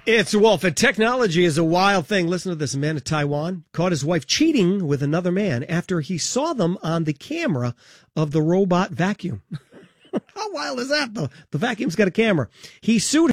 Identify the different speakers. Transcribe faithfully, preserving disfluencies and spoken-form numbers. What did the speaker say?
Speaker 1: It's Wolf, and technology is a wild thing. Listen to this. A man in Taiwan caught his wife cheating with another man after he saw them on the camera of the robot vacuum. How wild is that, though? The vacuum's got a camera. He sued